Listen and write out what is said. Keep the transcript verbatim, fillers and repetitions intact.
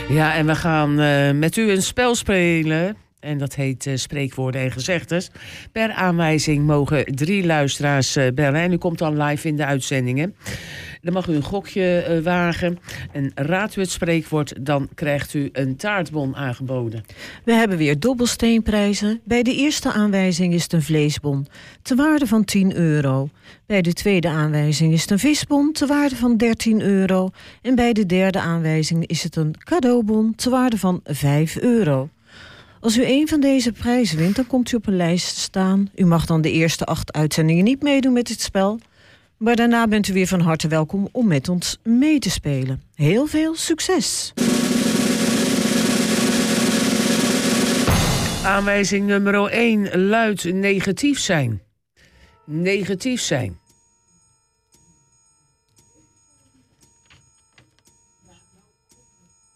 Ja, en we gaan uh, met u een spel spelen. En dat heet uh, Spreekwoorden en Gezegdes. Per aanwijzing mogen drie luisteraars uh, bellen. En u komt dan live in de uitzendingen. Dan mag u een gokje uh, wagen. En raadt u het spreekwoord, dan krijgt u een taartbon aangeboden. We hebben weer dobbelsteenprijzen. Bij de eerste aanwijzing is het een vleesbon, te waarde van tien euro. Bij de tweede aanwijzing is het een visbon, te waarde van dertien euro. En bij de derde aanwijzing is het een cadeaubon, te waarde van vijf euro. Als u een van deze prijzen wint, dan komt u op een lijst staan. U mag dan de eerste acht uitzendingen niet meedoen met dit spel. Maar daarna bent u weer van harte welkom om met ons mee te spelen. Heel veel succes! Aanwijzing nummer één luidt negatief zijn. Negatief zijn.